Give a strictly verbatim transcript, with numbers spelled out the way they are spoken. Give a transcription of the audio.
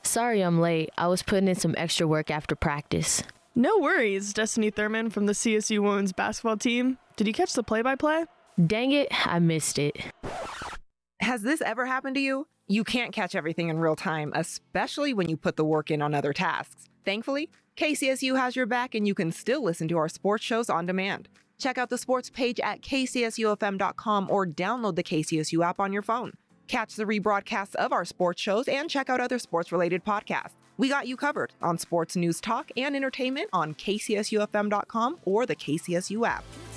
Sorry I'm late. I was putting in some extra work after practice. No worries, Destiny Thurman from the C S U women's basketball team. Did you catch the play-by-play? Dang it, I missed it. Has this ever happened to you? You can't catch everything in real time, especially when you put the work in on other tasks. Thankfully, K C S U has your back and you can still listen to our sports shows on demand. Check out the sports page at k c s u f m dot com or download the K C S U app on your phone. Catch the rebroadcasts of our sports shows and check out other sports-related podcasts. We got you covered on sports news talk and entertainment on k c s u f m dot com or the K C S U app.